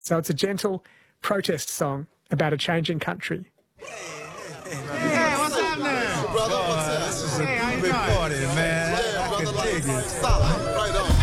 So it's a gentle protest song about a changing country. Hey, what's happening? Brother, what's up? This is a big party, man. I can dig it. Solid. Right on.